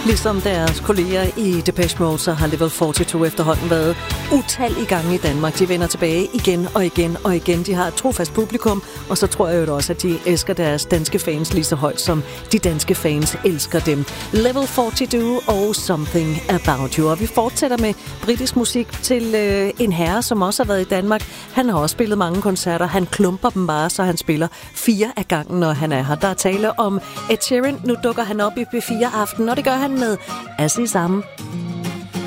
Ligesom deres kolleger i Depeche Mode, så har Level 42 efterhånden været utallige gange i Danmark. De vender tilbage igen og igen og igen. De har et trofast publikum, og så tror jeg jo også, at de elsker deres danske fans lige så højt, som de danske fans elsker dem. Level 42 og Something About You. Og vi fortsætter med britisk musik til en herre, som også har været i Danmark. Han har også spillet mange koncerter. Han klumper dem bare, så han spiller 4 af gangen, når han er her. Der er tale om Ed Sheeran. Nu dukker han op i P4 Aften, og det gør han med Azizam.